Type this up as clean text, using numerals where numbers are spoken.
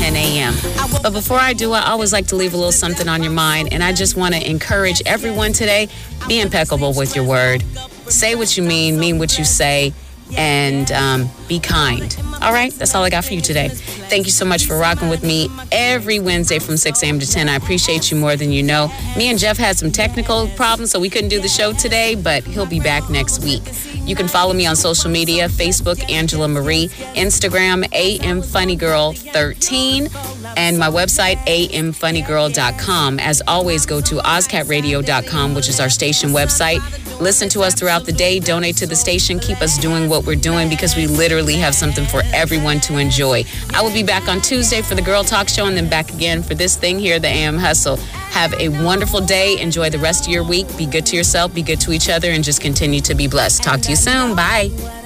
10 a.m. But before I do, I always like to leave a little something on your mind, and I just want to encourage everyone today, be impeccable with your word. Say what you mean what you say, and be kind. All right? That's all I got for you today. Thank you so much for rocking with me every Wednesday from 6 a.m. to 10. I appreciate you more than you know. Me and Jeff had some technical problems, so we couldn't do the show today, but he'll be back next week. You can follow me on social media, Facebook, Angela Marie, Instagram, AMFunnyGirl13, and my website, amfunnygirl.com. As always, go to OzCatRadio.com, which is our station website. Listen to us throughout the day. Donate to the station. Keep us doing what we're doing because we literally have something for everyone to enjoy. I will be back on Tuesday for the Girl Talk Show and then back again for this thing here, the AM Hustle. Have a wonderful day. Enjoy the rest of your week. Be good to yourself. Be good to each other and just continue to be blessed. Talk to you soon. Bye.